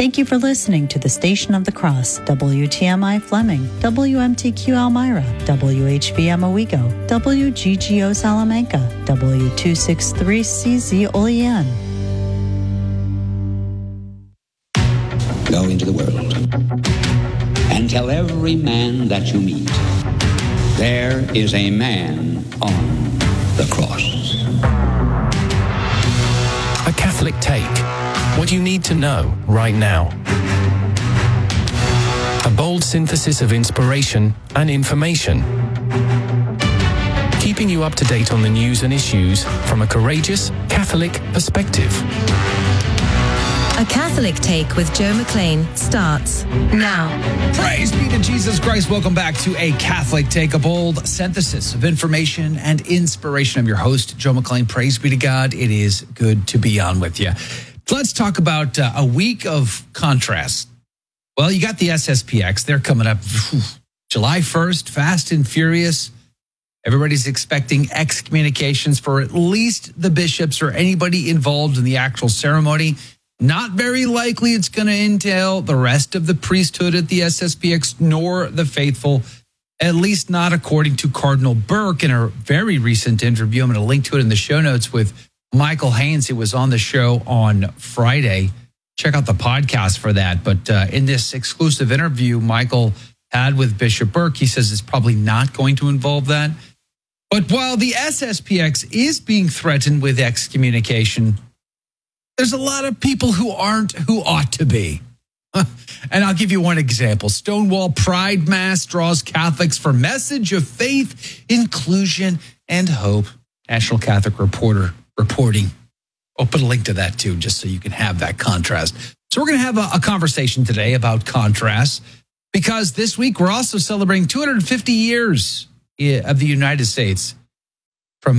Thank you for listening to the Station of the Cross, WTMI Fleming, WMTQ Elmira, WHVM Owego, WGGO Salamanca, W263CZ Olean. Go into the world and tell every man that you meet, there is a man on the cross. A Catholic Take. What you need to know right now. A bold synthesis of inspiration and information. Keeping you up to date on the news and issues from a courageous Catholic perspective. A Catholic Take with Joe McLean starts now. Praise be to Jesus Christ. Welcome back to A Catholic Take, a bold synthesis of information and inspiration. I'm your host, Joe McLean. Praise be to God. It is good to be on with you. Let's talk about a week of contrast. Well, you got the SSPX. They're coming up July 1st, fast and furious. Everybody's expecting excommunications for at least the bishops or anybody involved in the actual ceremony. Not very likely it's going to entail the rest of the priesthood at the SSPX nor the faithful, at least not according to Cardinal Burke in a very recent interview. I'm going to link to it in the show notes with Michael Haynes, who was on the show on Friday. Check out the podcast for that. But in this exclusive interview Michael had with Bishop Burke, he says it's probably not going to involve that. But while the SSPX is being threatened with excommunication, there's a lot of people who aren't who ought to be. And I'll give you one example. Stonewall Pride Mass draws Catholics for message of faith, inclusion, and hope. National Catholic Reporter reporting. I'll put a link to that too, just so you can have that contrast. So we're going to have a conversation today about contrast, because this week we're also celebrating 250 years of the United States. From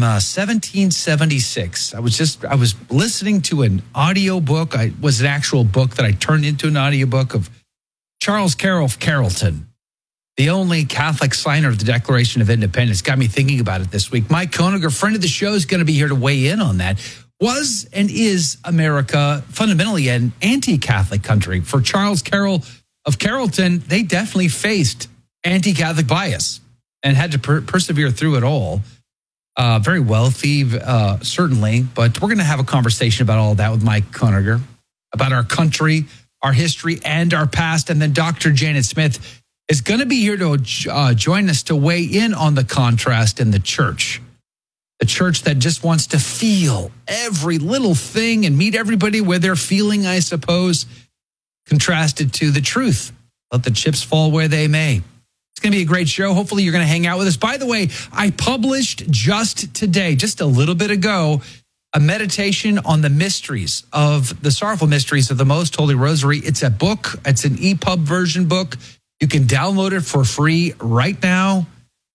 1776. I was listening to an audio book. It was an actual book that I turned into an audio book of Charles Carroll of Carrollton, the only Catholic signer of the Declaration of Independence. Got me thinking about it this week. Mike Koeniger, friend of the show, is going to be here to weigh in on that. Was and is America fundamentally an anti-Catholic country? For Charles Carroll of Carrollton, they definitely faced anti-Catholic bias and had to persevere through it all. Very wealthy, certainly, but we're going to have a conversation about all that with Mike Koeniger, about our country, our history, and our past. And then Dr. Janet Smith is going to be here to join us to weigh in on the contrast in the church that just wants to feel every little thing and meet everybody where they're feeling, I suppose, contrasted to the truth. Let the chips fall where they may. It's going to be a great show. Hopefully you're going to hang out with us. By the way, I published just today, just a little bit ago, a meditation on the mysteries of the sorrowful mysteries of the Most Holy Rosary. It's a book. It's an EPUB version book. You can download it for free right now.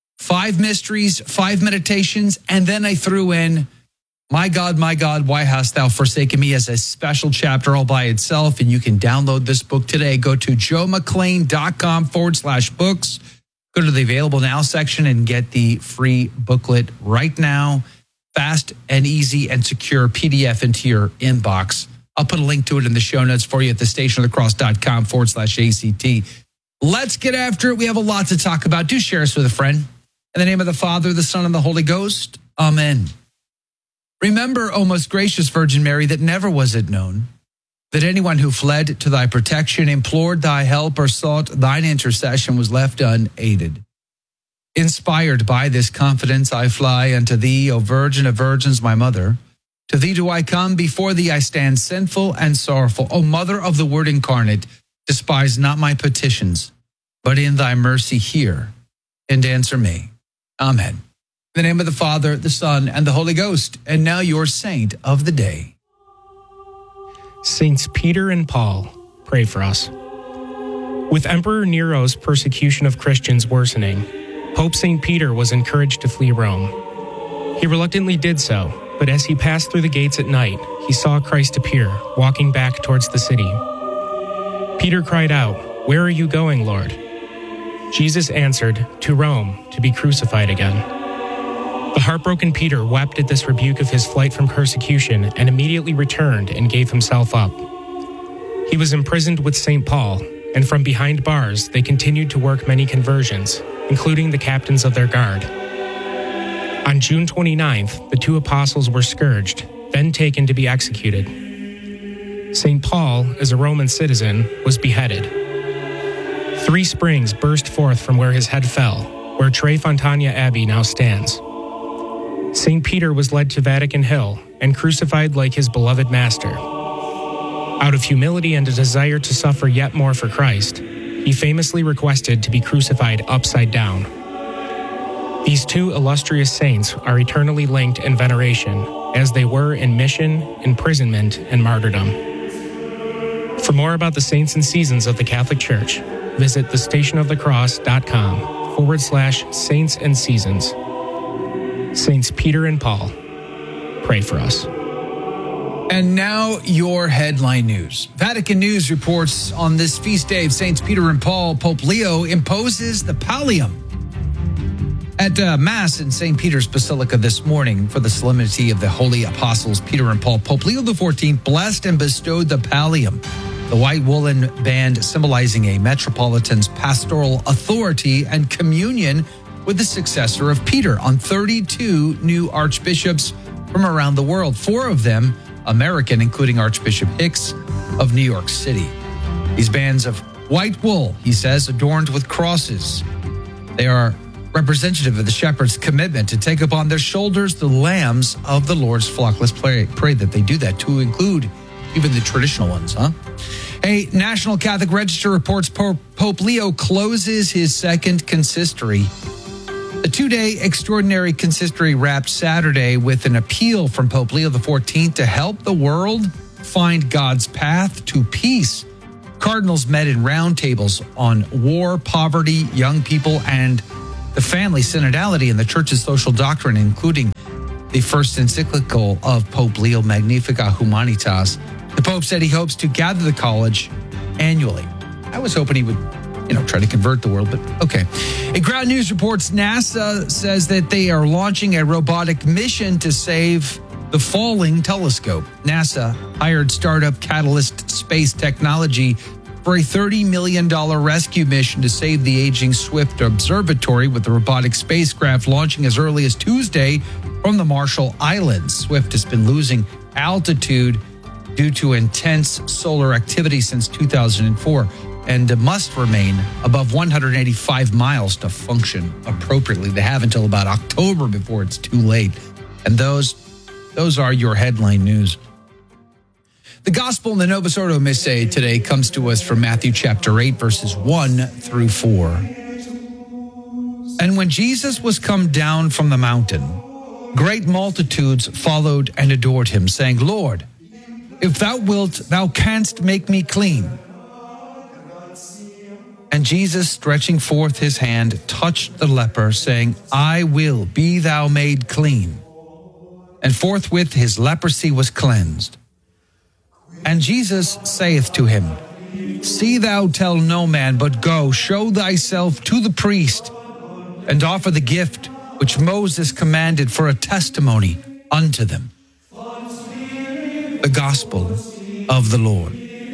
5 mysteries, 5 meditations. And then I threw in, my God, why hast thou forsaken me, as a special chapter all by itself. And you can download this book today. Go to joemclean.com/books. Go to the Available Now section and get the free booklet right now. Fast and easy and secure PDF into your inbox. I'll put a link to it in the show notes for you at thestationofthecross.com/ACT. Let's get after it. We have a lot to talk about. Do share us with a friend. In the name of the Father, the Son, and the Holy Ghost. Amen. Remember, O most gracious Virgin Mary, that never was it known that anyone who fled to thy protection, implored thy help, or sought thine intercession was left unaided. Inspired by this confidence, I fly unto thee, O Virgin of Virgins, my mother. To thee do I come, before thee I stand sinful and sorrowful. O Mother of the Word incarnate, despise not my petitions, but in thy mercy hear and answer me. Amen. In the name of the Father, the Son, and the Holy Ghost. And now your saint of the day. Saints Peter and Paul, pray for us. With Emperor Nero's persecution of Christians worsening, Pope St. Peter was encouraged to flee Rome. He reluctantly did so, but as he passed through the gates at night, he saw Christ appear, walking back towards the city. Peter cried out, "Where are you going, Lord?" Jesus answered, "To Rome, to be crucified again." The heartbroken Peter wept at this rebuke of his flight from persecution and immediately returned and gave himself up. He was imprisoned with St. Paul, and from behind bars, they continued to work many conversions, including the captains of their guard. On June 29th, the two apostles were scourged, then taken to be executed. St. Paul, as a Roman citizen, was beheaded. 3 springs burst forth from where his head fell, where Tre Fontana Abbey now stands. St. Peter was led to Vatican Hill and crucified like his beloved master. Out of humility and a desire to suffer yet more for Christ, he famously requested to be crucified upside down. These 2 illustrious saints are eternally linked in veneration, as they were in mission, imprisonment, and martyrdom. For more about the saints and seasons of the Catholic Church, visit thestationofthecross.com/saints and seasons. Saints Peter and Paul, pray for us. And now your headline news. Vatican News reports on this feast day of Saints Peter and Paul, Pope Leo imposes the pallium. At Mass in St. Peter's Basilica this morning for the solemnity of the Holy Apostles Peter and Paul, Pope Leo XIV blessed and bestowed the pallium, the white woolen band symbolizing a metropolitan's pastoral authority and communion with the successor of Peter on 32 new archbishops from around the world, 4 of them American, including Archbishop Hicks of New York City. These bands of white wool, he says, adorned with crosses. They are representative of the shepherd's commitment to take upon their shoulders the lambs of the Lord's flock. Let's pray that they do that, to include even the traditional ones, huh? A National Catholic Register reports Pope Leo closes his second consistory. The 2-day extraordinary consistory wrapped Saturday with an appeal from Pope Leo XIV to help the world find God's path to peace. Cardinals met in roundtables on war, poverty, young people, and the family, synodality, and the Church's social doctrine, including the first encyclical of Pope Leo, Magnificat Humanitas. The Pope said he hopes to gather the college annually. I was hoping he would try to convert the world, but okay. A Ground News reports NASA says that they are launching a robotic mission to save the falling telescope. NASA hired startup Catalyst Space Technology for a $30 million rescue mission to save the aging Swift Observatory, with the robotic spacecraft launching as early as Tuesday from the Marshall Islands. Swift has been losing altitude due to intense solar activity since 2004. And must remain above 185 miles to function appropriately. They have until about October before it's too late. And those are your headline news. The Gospel in the Novus Ordo Missae today comes to us from Matthew chapter 8, verses 1 through 4. And when Jesus was come down from the mountain, great multitudes followed and adored him, saying, Lord, if thou wilt, thou canst make me clean. And Jesus, stretching forth his hand, touched the leper, saying, I will, be thou made clean. And forthwith his leprosy was cleansed. And Jesus saith to him, See thou tell no man, but go, show thyself to the priest, and offer the gift which Moses commanded for a testimony unto them. The Gospel of the Lord.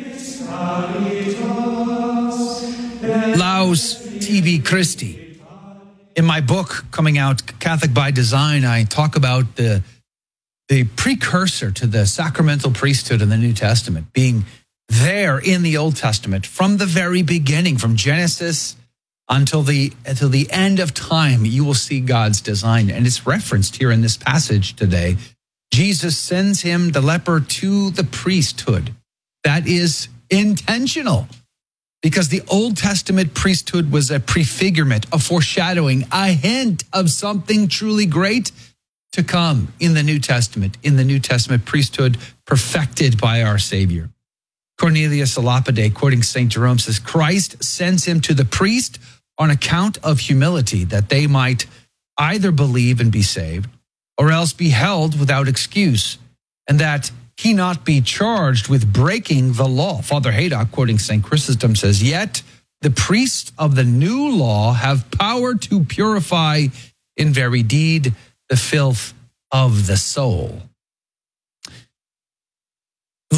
Laus TV Christi. In my book coming out, Catholic by Design, I talk about the precursor to the sacramental priesthood in the New Testament, being there in the Old Testament from the very beginning, from Genesis until the end of time. You will see God's design, and it's referenced here in this passage today. Jesus sends him, the leper, to the priesthood. That is intentional, because the Old Testament priesthood was a prefigurement, a foreshadowing, a hint of something truly great to come in the New Testament. In the New Testament priesthood perfected by our Savior. Cornelius a Lapide, quoting St. Jerome, says, Christ sends him to the priest on account of humility, that they might either believe and be saved, or else be held without excuse, and that he not be charged with breaking the law. Father Haydock, quoting St. Chrysostom, says, Yet the priests of the new law have power to purify in very deed the filth of the soul.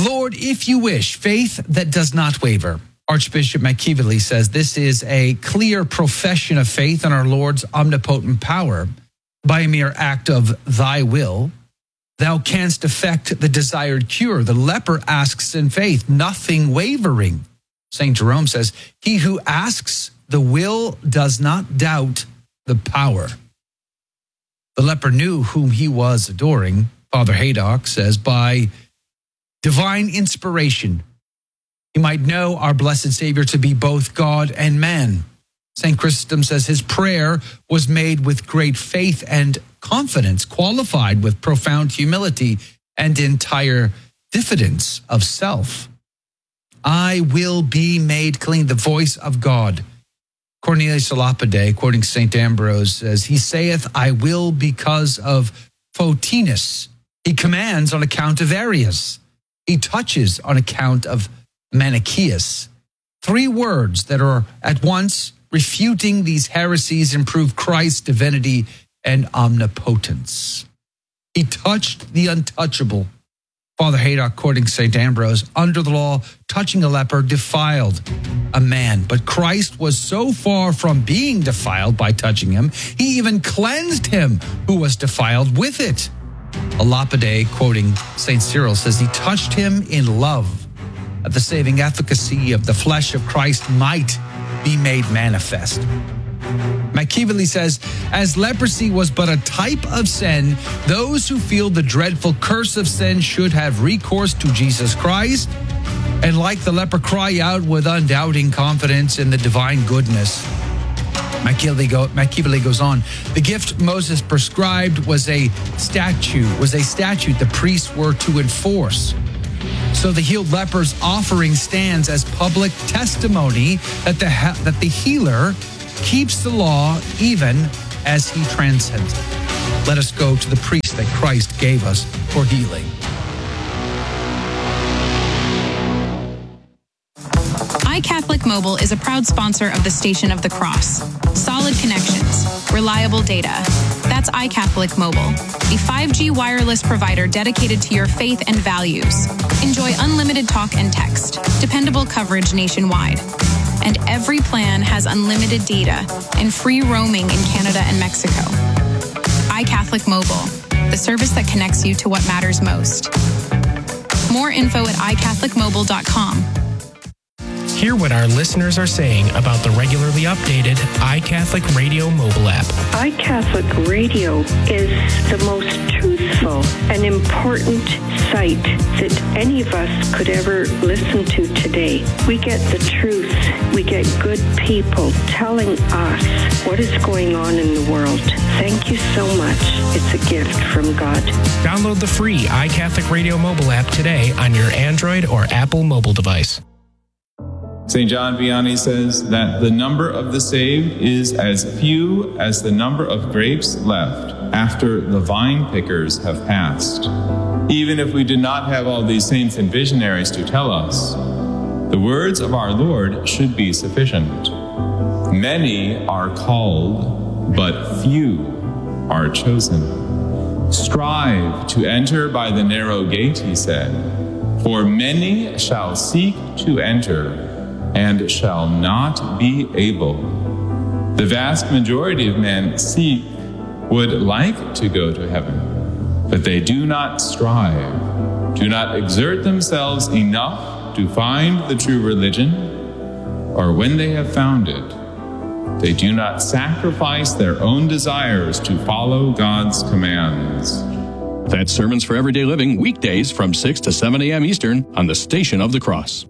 Lord, if you wish, faith that does not waver. Archbishop McKeeverly says this is a clear profession of faith in our Lord's omnipotent power. By a mere act of thy will, thou canst effect the desired cure. The leper asks in faith, nothing wavering. St. Jerome says, he who asks the will does not doubt the power. The leper knew whom he was adoring. Father Haydock says, by divine inspiration, he might know our blessed Savior to be both God and man. St. Chrysostom says his prayer was made with great faith and confidence, qualified with profound humility and entire diffidence of self. I will be made clean, the voice of God. Cornelius a Lapide, quoting St. Ambrose, says, he saith, I will because of Photinus. He commands on account of Arius. He touches on account of Manichaeus. 3 words that are at once refuting these heresies and prove Christ's divinity and omnipotence. He touched the untouchable. Father Haydock, quoting St. Ambrose, under the law, touching a leper defiled a man. But Christ was so far from being defiled by touching him, he even cleansed him who was defiled with it. A Lapide, quoting St. Cyril, says he touched him in love, that the saving efficacy of the flesh of Christ might be made manifest. McKeeverly says, as leprosy was but a type of sin, those who feel the dreadful curse of sin should have recourse to Jesus Christ, and like the leper, cry out with undoubting confidence in the divine goodness. McKeeverly goes on, the gift Moses prescribed was a statute the priests were to enforce. So the healed leper's offering stands as public testimony that the healer keeps the law even as he transcends it. Let us go to the priest that Christ gave us for healing. iCatholic Mobile is a proud sponsor of the Station of the Cross. Solid connections, reliable data. That's iCatholic Mobile, a 5G wireless provider dedicated to your faith and values. Enjoy unlimited talk and text, dependable coverage nationwide. And every plan has unlimited data and free roaming in Canada and Mexico. iCatholic Mobile, the service that connects you to what matters most. More info at iCatholicMobile.com. Hear what our listeners are saying about the regularly updated iCatholic Radio mobile app. iCatholic Radio is the most truthful and important site that any of us could ever listen to today. We get the truth. We get good people telling us what is going on in the world. Thank you so much. It's a gift from God. Download the free iCatholic Radio mobile app today on your Android or Apple mobile device. St. John Vianney says that the number of the saved is as few as the number of grapes left after the vine pickers have passed. Even if we did not have all these saints and visionaries to tell us, the words of our Lord should be sufficient. Many are called, but few are chosen. Strive to enter by the narrow gate, he said, for many shall seek to enter and shall not be able. The vast majority of men would like to go to heaven, but they do not strive, do not exert themselves enough to find the true religion, or when they have found it, they do not sacrifice their own desires to follow God's commands. That's Sermons for Everyday Living, weekdays from 6 to 7 a.m. Eastern on the Station of the Cross.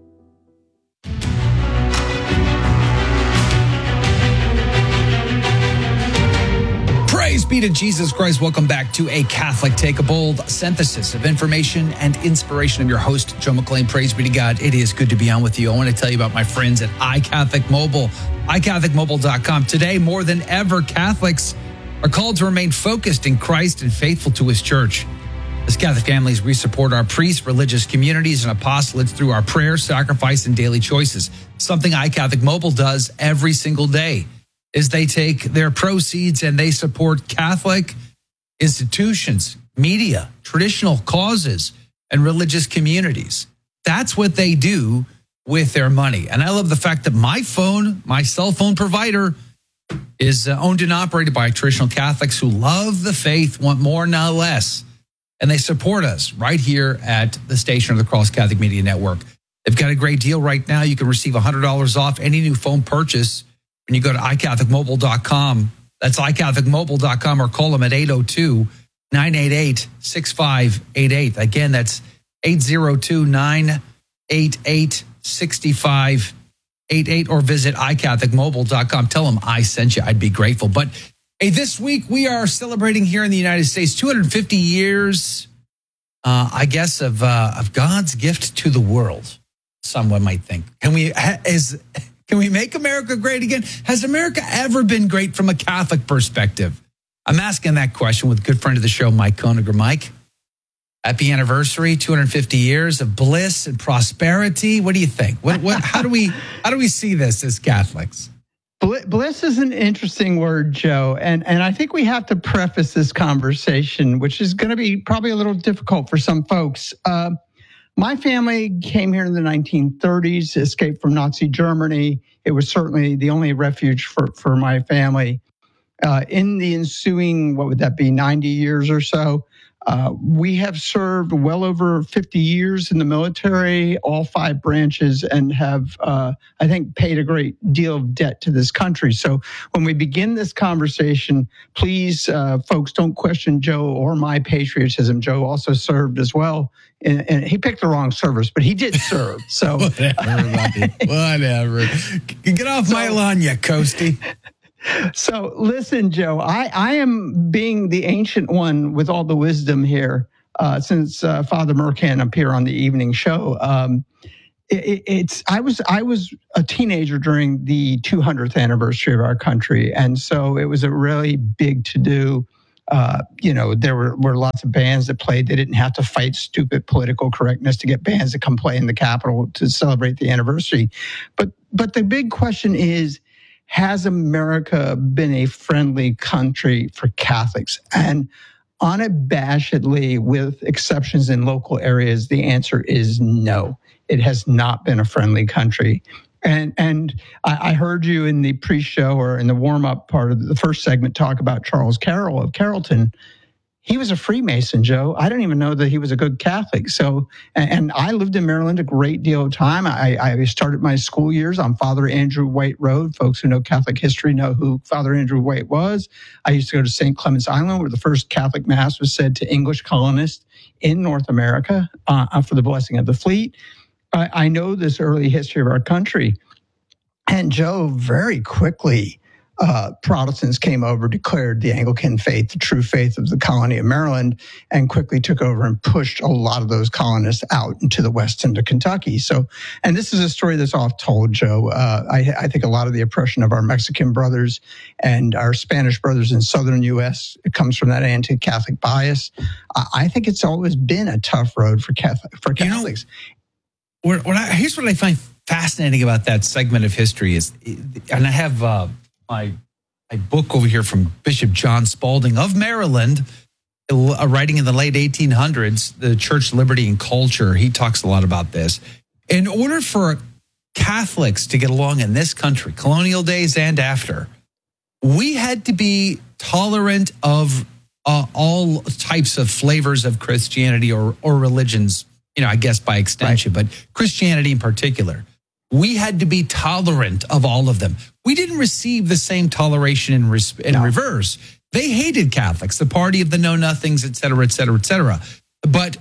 Praise be to Jesus Christ. Welcome back to A Catholic Take, a bold synthesis of information and inspiration. I'm your host, Joe McClain. Praise be to God. It is good to be on with you. I want to tell you about my friends at iCatholic Mobile, iCatholicMobile.com. Today, more than ever, Catholics are called to remain focused in Christ and faithful to his church. As Catholic families, we support our priests, religious communities, and apostolates through our prayer, sacrifice, and daily choices. Something iCatholic Mobile does every single day is they take their proceeds and they support Catholic institutions, media, traditional causes, and religious communities. That's what they do with their money. And I love the fact that my cell phone provider, is owned and operated by traditional Catholics who love the faith, want more, not less. And they support us right here at the Station of the Cross Catholic Media Network. They've got a great deal right now. You can receive $100 off any new phone purchase when you go to iCatholicMobile.com. That's iCatholicMobile.com, or call them at 802-988-6588. Again, that's 802-988-6588, or visit iCatholicMobile.com. Tell them I sent you. I'd be grateful. But hey, this week we are celebrating here in the United States 250 years, I guess, of God's gift to the world. Someone might think, can we make America great again? Has America ever been great from a Catholic perspective? I'm asking that question with a good friend of the show, Mike Koniger. Mike, happy anniversary, 250 years of bliss and prosperity. What do you think? How do we see this as Catholics? Bliss is an interesting word, Joe, and I think we have to preface this conversation, which is going to be probably a little difficult for some folks. My family came here in the 1930s, escaped from Nazi Germany. It was certainly the only refuge for my family. In the ensuing, 90 years or so, we have served well over 50 years in the military, all 5 branches, and have, I think, paid a great deal of debt to this country. So when we begin this conversation, please, folks, don't question Joe or my patriotism. Joe also served as well. And he picked the wrong service, but he did serve. So whatever. Get off my lawn, you Coastie. So listen, Joe, I am being the ancient one with all the wisdom here since Father Mercan appeared on the evening show. I was a teenager during the 200th anniversary of our country, and so it was a really big to-do. There were lots of bands that played. They didn't have to fight stupid political correctness to get bands to come play in the Capitol to celebrate the anniversary. But the big question is, has America been a friendly country for Catholics? And unabashedly, with exceptions in local areas, the answer is no. It has not been a friendly country. And I heard you in the pre-show or in the warm-up part of the first segment talk about Charles Carroll of Carrollton. He was a Freemason, Joe. I didn't even know that he was a good Catholic. So, and I lived in Maryland a great deal of time. I started my school years on Father Andrew White Road. Folks who know Catholic history know who Father Andrew White was. I used to go to St. Clement's Island, where the first Catholic Mass was said to English colonists in North America for the blessing of the fleet. I know this early history of our country. And Joe, very quickly, Protestants came over, declared the Anglican faith the true faith of the colony of Maryland, and quickly took over and pushed a lot of those colonists out into the west, into Kentucky. So, and this is a story that's oft told, Joe. I think a lot of the oppression of our Mexican brothers and our Spanish brothers in southern U.S. it comes from that anti-Catholic bias. I think it's always been a tough road for Catholics. Here's what I find fascinating about that segment of history is, and I have my book over here from Bishop John Spalding of Maryland, writing in the late 1800s, The Church, Liberty, and Culture. He talks a lot about this. In order for Catholics to get along in this country, colonial days and after, we had to be tolerant of all types of flavors of Christianity or religions, I guess by extension, but Christianity in particular. We had to be tolerant of all of them. We didn't receive the same toleration in reverse. They hated Catholics, the party of the know-nothings, et cetera, et cetera, et cetera. But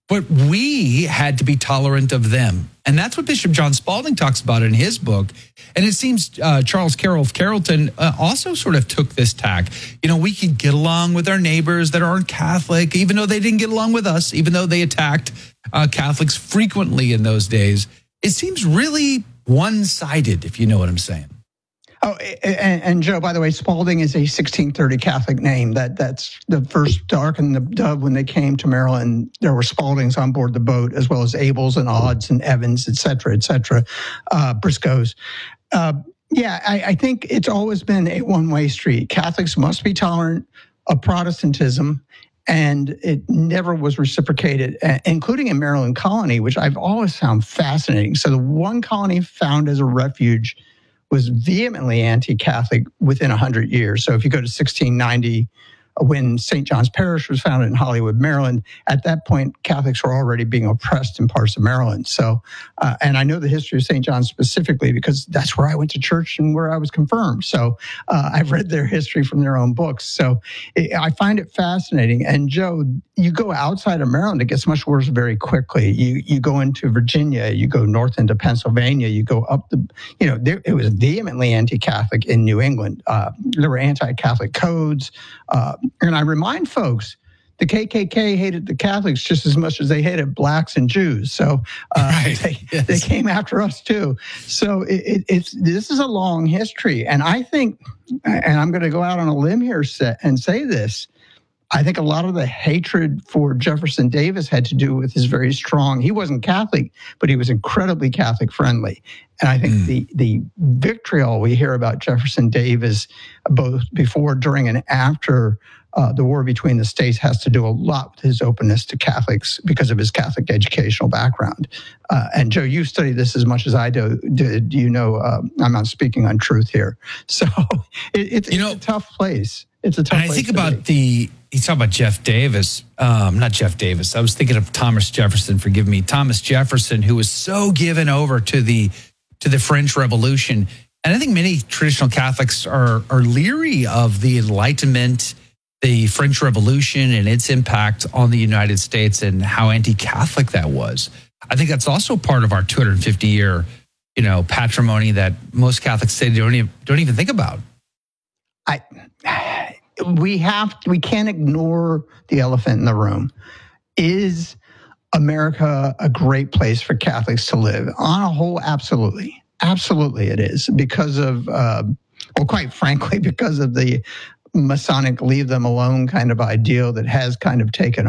we had to be tolerant of them. And that's what Bishop John Spalding talks about in his book. And it seems Charles Carroll of Carrollton also sort of took this tack. We could get along with our neighbors that aren't Catholic, even though they didn't get along with us, even though they attacked Catholics frequently in those days. It seems really one-sided, if you know what I'm saying. Oh, and Joe, by the way, Spalding is a 1630 Catholic name. That's the first Ark and the Dove. When they came to Maryland, there were Spaldings on board the boat, as well as Abels and Odds and Evans, et cetera, Briscoes. I think it's always been a one-way street. Catholics must be tolerant of Protestantism, And it never was reciprocated, including in Maryland Colony, which I've always found fascinating. So the one colony found as a refuge was vehemently anti-Catholic within 100 years. So if you go to 1690, when St. John's Parish was founded in Hollywood, Maryland, at that point, Catholics were already being oppressed in parts of Maryland. So, and I know the history of St. John's specifically because that's where I went to church and where I was confirmed. So I've read their history from their own books. So I find it fascinating. And Joe, you go outside of Maryland, it gets much worse very quickly. You go into Virginia, you go north into Pennsylvania, you go up it was vehemently anti-Catholic in New England. There were anti-Catholic codes. And I remind folks, the KKK hated the Catholics just as much as they hated blacks and Jews. So they came after us too. So this is a long history. And I think, and I'm going to go out on a limb here and say this, I think a lot of the hatred for Jefferson Davis had to do with his very strong, he wasn't Catholic, but he was incredibly Catholic friendly. And I think the vitriol we hear about Jefferson Davis, both before, during, and after the war between the states, has to do a lot with his openness to Catholics because of his Catholic educational background. And Joe, you study this as much as I do. You know, I'm not speaking on truth here. So it's a tough place. It's a tough place. I think about you talk about Jeff Davis, not Jeff Davis. I was thinking of Thomas Jefferson, forgive me. Thomas Jefferson, who was so given over to the French Revolution. And I think many traditional Catholics are leery of the Enlightenment, the French Revolution, and its impact on the United States and how anti-Catholic that was. I think that's also part of our 250-year, patrimony that most Catholics say they don't even think about. We can't ignore the elephant in the room. Is America a great place for Catholics to live? On a whole, absolutely. Absolutely it is, because of, quite frankly, because of the Masonic leave them alone kind of ideal that has kind of taken